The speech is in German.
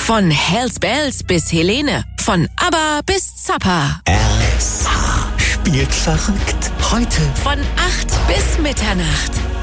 Von Hells Bells bis Helene, von ABBA bis Zappa. RSH spielt verrückt. Heute von 8 bis Mitternacht.